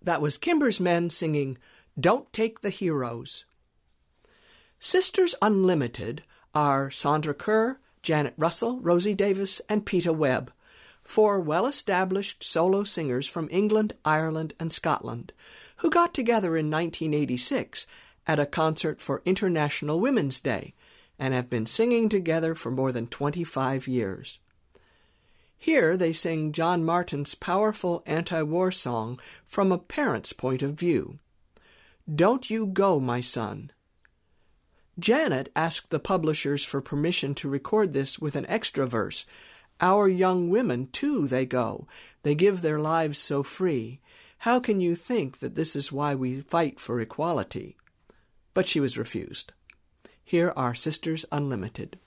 That was Kimber's Men singing Don't Take the Heroes. Sisters Unlimited are Sandra Kerr, Janet Russell, Rosie Davis, and Peta Webb, 4 well-established solo singers from England, Ireland, and Scotland, who got together in 1986 at a concert for International Women's Day and have been singing together for more than 25 years. Here they sing John Martin's powerful anti-war song from a parent's point of view. Don't You Go, My Son. Janet asked the publishers for permission to record this with an extra verse. Our young women, too, they go. They give their lives so free. How can you think that this is why we fight for equality? But she was refused. Here are Sisters Unlimited.